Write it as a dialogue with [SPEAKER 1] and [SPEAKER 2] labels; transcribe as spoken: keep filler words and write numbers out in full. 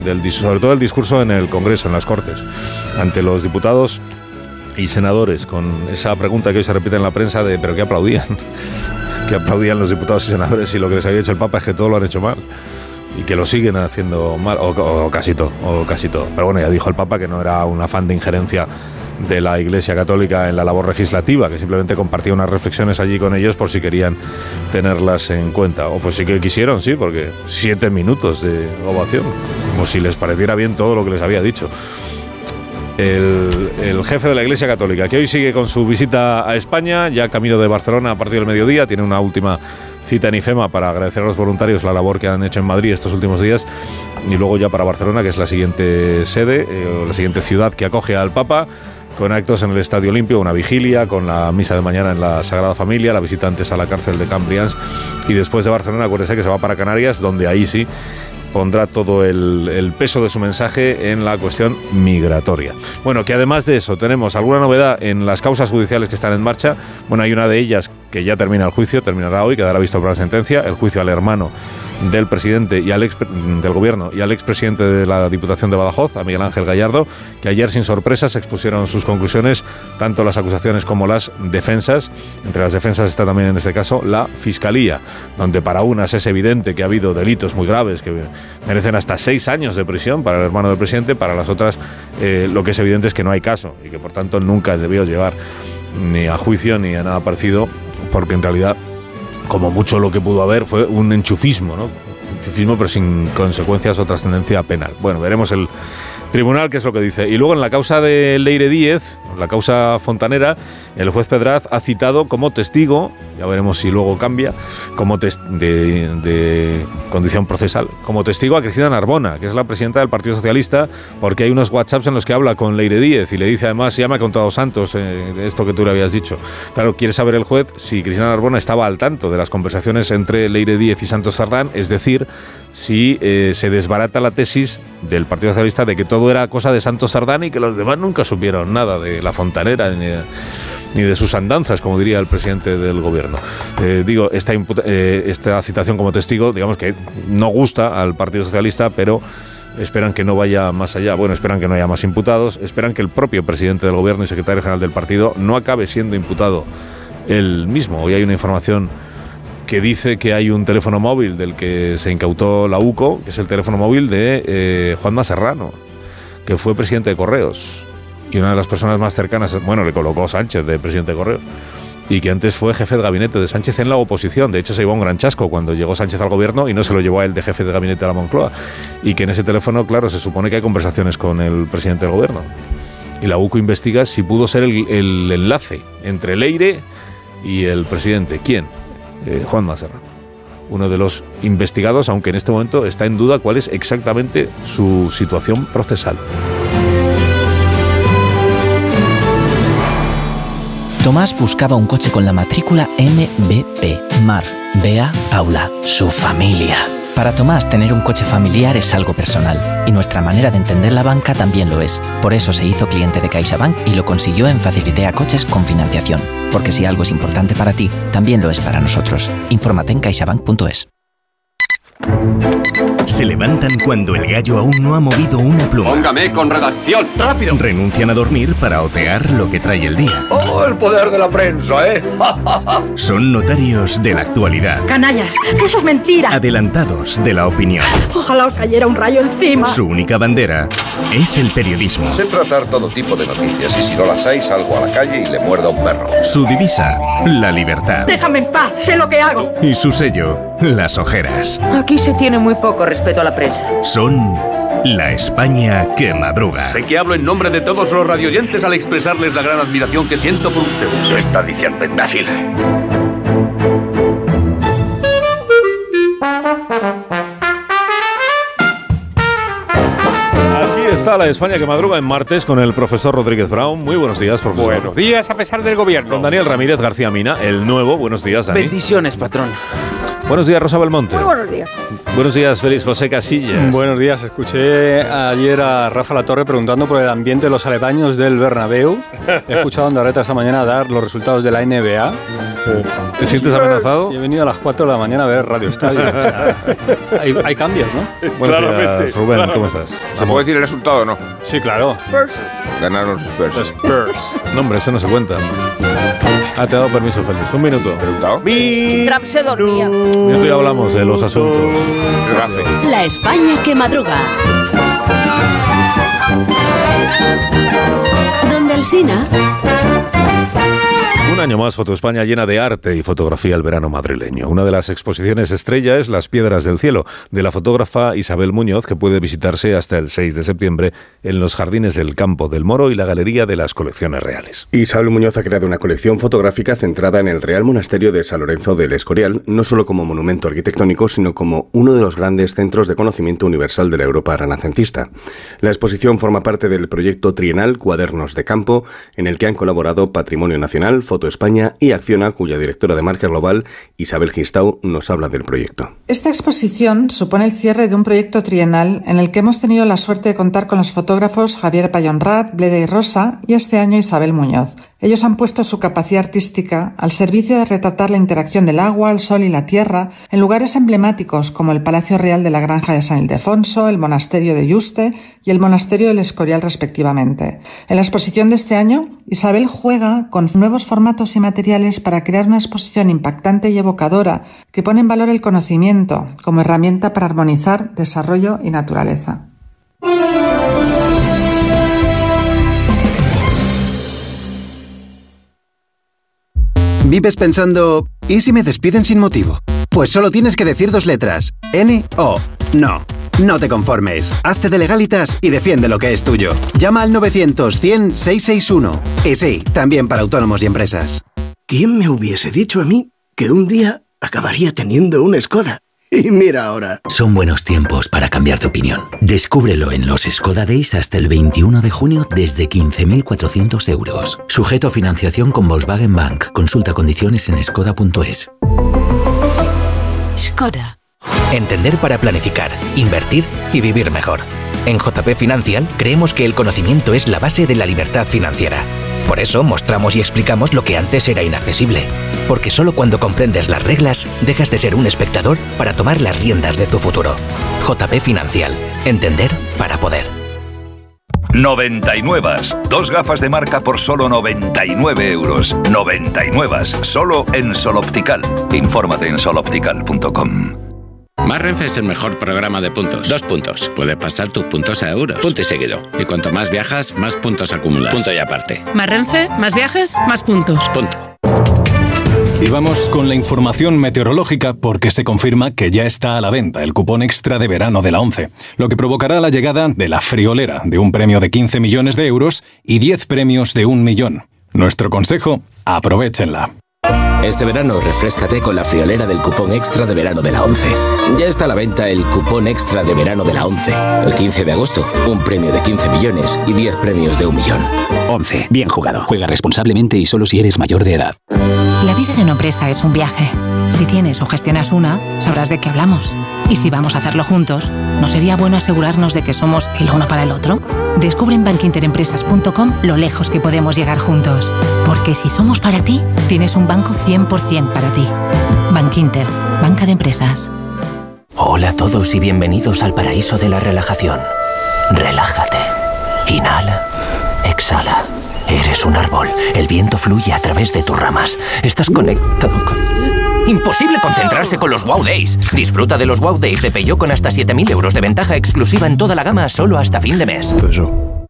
[SPEAKER 1] del, sobre todo el discurso en el Congreso, en las Cortes, ante los diputados y senadores, con esa pregunta que hoy se repite en la prensa de ¿pero qué aplaudían? ¿Qué aplaudían los diputados y senadores? Y lo que les había dicho el Papa es que todo lo han hecho mal y que lo siguen haciendo mal, o, o casi todo, o casi todo. Pero bueno, ya dijo el Papa que no era un afán de injerencia de la Iglesia Católica en la labor legislativa, que simplemente compartía unas reflexiones allí con ellos por si querían tenerlas en cuenta. O pues sí que quisieron, sí, porque siete minutos de ovación, como si les pareciera bien todo lo que les había dicho. El, el jefe de la Iglesia Católica, que hoy sigue con su visita a España, ya camino de Barcelona a partir del mediodía, tiene una última cita en IFEMA para agradecer a los voluntarios la labor que han hecho en Madrid estos últimos días, y luego ya para Barcelona, que es la siguiente sede, eh, la siguiente ciudad que acoge al Papa, con actos en el Estadio Olimpio, una vigilia, con la misa de mañana en la Sagrada Familia, la visita antes a la cárcel de Cambrians, y después de Barcelona, acuérdense que se va para Canarias, donde ahí sí pondrá todo el, el peso de su mensaje en la cuestión migratoria. Bueno, que además de eso, tenemos alguna novedad en las causas judiciales que están en marcha. Bueno, hay una de ellas que ya termina el juicio, terminará hoy, quedará visto por la sentencia, el juicio al hermano del presidente y al ex del gobierno y al expresidente de la Diputación de Badajoz, a Miguel Ángel Gallardo, que ayer sin sorpresas expusieron sus conclusiones, tanto las acusaciones como las defensas. Entre las defensas está también en este caso la Fiscalía, donde para unas es evidente que ha habido delitos muy graves que merecen hasta seis años de prisión para el hermano del presidente, para las otras eh, lo que es evidente es que no hay caso y que por tanto nunca debió llevar ni a juicio ni a nada parecido, porque en realidad como mucho lo que pudo haber fue un enchufismo, ¿no? Enchufismo pero sin consecuencias o trascendencia penal. Bueno, veremos el tribunal qué es lo que dice. Y luego en la causa de Leire Díez, la causa fontanera, el juez Pedraz ha citado como testigo, ya veremos si luego cambia, como tes- de, de condición procesal, como testigo a Cristina Narbona, que es la presidenta del Partido Socialista, porque hay unos WhatsApps en los que habla con Leire Díez y le dice además, ya me ha contado Santos eh, esto que tú le habías dicho. Claro, quiere saber el juez si Cristina Narbona estaba al tanto de las conversaciones entre Leire Díez y Santos Cerdán, es decir, si eh, se desbarata la tesis del Partido Socialista de que todo era cosa de Santos Cerdán y que los demás nunca supieron nada de la fontanera ni de, ni de sus andanzas, como diría el presidente del gobierno. Eh, digo, esta, imputa, eh, esta citación como testigo, digamos que no gusta al Partido Socialista, pero esperan que no vaya más allá. Bueno, esperan que no haya más imputados, esperan que el propio presidente del gobierno y secretario general del partido no acabe siendo imputado él mismo. Hoy hay una información que dice que hay un teléfono móvil del que se incautó la UCO, que es el teléfono móvil de eh, Juanma Serrano, que fue presidente de Correos, y una de las personas más cercanas, bueno, le colocó Sánchez de presidente de Correos, y que antes fue jefe de gabinete de Sánchez en la oposición. De hecho, se llevó un gran chasco cuando llegó Sánchez al gobierno y no se lo llevó a él de jefe de gabinete de la Moncloa, y que en ese teléfono, claro, se supone que hay conversaciones con el presidente del gobierno. Y la UCO investiga si pudo ser el, el enlace entre Leire y el presidente. ¿Quién? Eh, Juanma Serrano, uno de los investigados, aunque en este momento está en duda cuál es exactamente su situación procesal.
[SPEAKER 2] Tomás buscaba un coche con la matrícula M B P, Mar, Bea, Paula, su familia. Para Tomás, tener un coche familiar es algo personal, y nuestra manera de entender la banca también lo es. Por eso se hizo cliente de CaixaBank y lo consiguió en Facilitea Coches con financiación. Porque si algo es importante para ti, también lo es para nosotros. Infórmate en caixabank punto es.
[SPEAKER 3] Se levantan cuando el gallo aún no ha movido una pluma.
[SPEAKER 4] Póngame con redacción, rápido.
[SPEAKER 3] Renuncian a dormir para otear lo que trae el día.
[SPEAKER 4] ¡Oh, el poder de la prensa, eh!
[SPEAKER 3] Son notarios de la actualidad.
[SPEAKER 5] Canallas, que eso es mentira.
[SPEAKER 3] Adelantados de la opinión.
[SPEAKER 5] Ojalá os cayera un rayo encima.
[SPEAKER 3] Su única bandera es el periodismo.
[SPEAKER 6] Sé tratar todo tipo de noticias y si no las hay salgo a la calle y le muerdo a un perro.
[SPEAKER 3] Su divisa, la libertad.
[SPEAKER 5] Déjame en paz, sé lo que hago.
[SPEAKER 3] Y su sello, las ojeras.
[SPEAKER 7] Aquí se tiene muy poco respeto a la prensa.
[SPEAKER 3] Son la España que madruga.
[SPEAKER 8] Sé que hablo en nombre de todos los radioyentes al expresarles la gran admiración que siento por ustedes.
[SPEAKER 6] ¿Qué está diciendo, imbécil?
[SPEAKER 1] Está la España que madruga en martes con el profesor Rodríguez Brown. Muy buenos días, profesor.
[SPEAKER 9] Buenos días a pesar del gobierno.
[SPEAKER 1] Con Daniel Ramírez García Mina, el nuevo. Buenos días, Dani.
[SPEAKER 10] Bendiciones, patrón.
[SPEAKER 1] Buenos días, Rosa Belmonte.
[SPEAKER 5] Muy buenos días.
[SPEAKER 1] Buenos días, Félix José Casillas.
[SPEAKER 11] Buenos días. Escuché ayer a Rafa Latorre preguntando por el ambiente de los aledaños del Bernabéu. He escuchado a Andarreta esta mañana dar los resultados de la N B A.
[SPEAKER 1] ¿Te sientes amenazado?
[SPEAKER 11] Yo he venido a las cuatro de la mañana a ver Radio Estadio. O sea, hay, hay cambios, ¿no?
[SPEAKER 1] Buenos días, Rubén,
[SPEAKER 9] Claro.
[SPEAKER 1] ¿cómo estás?
[SPEAKER 10] ¿Se puede decir el resultado o no?
[SPEAKER 11] Sí, claro.
[SPEAKER 10] Ganaron los Spurs.
[SPEAKER 11] Los Spurs.
[SPEAKER 1] No, hombre, eso no se cuenta. Ah, te ha dado permiso, Félix. Un minuto.
[SPEAKER 10] ¿Preguntado?
[SPEAKER 7] Trump se dormía.
[SPEAKER 1] Un minuto y hablamos de los asuntos.
[SPEAKER 10] Gafe.
[SPEAKER 12] La España que madruga. Donde Alsina.
[SPEAKER 1] Un año más, Foto España llena de arte y fotografía el verano madrileño. Una de las exposiciones estrella es Las Piedras del Cielo, de la fotógrafa Isabel Muñoz, que puede visitarse hasta el seis de septiembre en los Jardines del Campo del Moro y la Galería de las Colecciones Reales.
[SPEAKER 13] Isabel Muñoz ha creado una colección fotográfica centrada en el Real Monasterio de San Lorenzo del Escorial, no solo como monumento arquitectónico, sino como uno de los grandes centros de conocimiento universal de la Europa renacentista. La exposición forma parte del proyecto trienal Cuadernos de Campo, en el que han colaborado Patrimonio Nacional, Foto España y Acciona, cuya directora de marca global, Isabel Gistau, nos habla del proyecto.
[SPEAKER 14] Esta exposición supone el cierre de un proyecto trienal en el que hemos tenido la suerte de contar con los fotógrafos Javier Payonrat, Bleda y Rosa y este año Isabel Muñoz. Ellos han puesto su capacidad artística al servicio de retratar la interacción del agua, el sol y la tierra en lugares emblemáticos como el Palacio Real de la Granja de San Ildefonso, el Monasterio de Yuste y el Monasterio del Escorial respectivamente. En la exposición de este año, Isabel juega con nuevos formatos y materiales para crear una exposición impactante y evocadora que pone en valor el conocimiento como herramienta para armonizar desarrollo y naturaleza.
[SPEAKER 15] ¿Vives pensando, ¿y si me despiden sin motivo? Pues solo tienes que decir dos letras, N O. No, no te conformes. Hazte de Legalitas y defiende lo que es tuyo. Llama al novecientos cien seiscientos sesenta y uno. Y sí, también para autónomos y empresas.
[SPEAKER 16] ¿Quién me hubiese dicho a mí que un día acabaría teniendo una Skoda? Y mira ahora.
[SPEAKER 3] Son buenos tiempos para cambiar de opinión. Descúbrelo en los Skoda Days hasta el veintiuno de junio desde quince mil cuatrocientos euros. Sujeto a financiación con Volkswagen Bank. Consulta condiciones en skoda punto es.
[SPEAKER 12] Skoda.
[SPEAKER 3] Entender para planificar, invertir y vivir mejor. En J P Financial creemos que el conocimiento es la base de la libertad financiera. Por eso mostramos y explicamos lo que antes era inaccesible. Porque solo cuando comprendes las reglas, dejas de ser un espectador para tomar las riendas de tu futuro. J P Financial. Entender para poder.
[SPEAKER 17] noventa y nueve. Dos gafas de marca por solo noventa y nueve euros. noventa y nueve. Solo en Sol Optical. Infórmate en sol optical punto com.
[SPEAKER 18] Más Renfe es el mejor programa de puntos. Dos puntos. Puedes pasar tus puntos a euros. Punto y seguido. Y cuanto más viajas, más puntos acumulas. Punto y aparte.
[SPEAKER 19] Más Renfe, más viajes, más puntos.
[SPEAKER 18] Punto.
[SPEAKER 20] Y vamos con la información meteorológica porque se confirma que ya está a la venta el cupón extra de verano de la ONCE, lo que provocará la llegada de la friolera de un premio de quince millones de euros y diez premios de un millón. Nuestro consejo, aprovéchenla.
[SPEAKER 21] Este verano refréscate con la friolera del cupón extra de verano de la ONCE. Ya está a la venta el cupón extra de verano de la ONCE. El quince de agosto, un premio de quince millones y diez premios de un millón.
[SPEAKER 3] ONCE. Bien jugado. Juega responsablemente y solo si eres mayor de edad.
[SPEAKER 22] La vida de una empresa es un viaje. Si tienes o gestionas una, sabrás de qué hablamos. Y si vamos a hacerlo juntos, ¿no sería bueno asegurarnos de que somos el uno para el otro? Descubre en bankinterempresas punto com lo lejos que podemos llegar juntos. Porque si somos para ti, tienes un banco cien por ciento para ti. Bankinter, banca de empresas.
[SPEAKER 3] Hola a todos y bienvenidos al paraíso de la relajación. Relájate. Inhala. Exhala. Eres un árbol. El viento fluye a través de tus ramas. Estás conectado con... Imposible concentrarse con los Wow Days. Disfruta de los Wow Days de Peugeot con hasta siete mil euros de ventaja exclusiva en toda la gama solo hasta fin de mes.